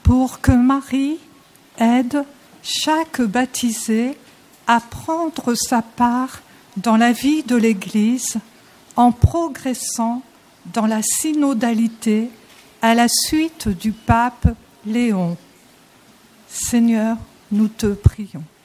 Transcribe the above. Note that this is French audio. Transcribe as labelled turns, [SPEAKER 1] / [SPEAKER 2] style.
[SPEAKER 1] pour que Marie aide chaque baptisé à prendre sa part dans la vie de l'Église en progressant dans la synodalité à la suite du pape Léon. Seigneur, nous te prions.